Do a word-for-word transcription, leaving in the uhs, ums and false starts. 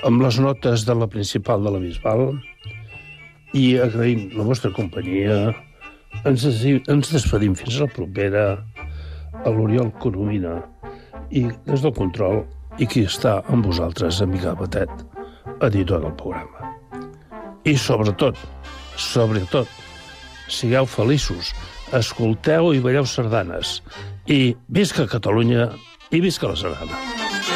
amb les notes de la principal de la Bisbal i agraïm la vostra companyia. Ens, ens despedim fins a la propera, a l'Oriol Coromina i des del control, i qui està amb vosaltres, en Miquel Batet, editor del programa. I sobretot, sobretot, sigueu feliços, escolteu i balleu sardanes, i visca Catalunya i visca la sardana.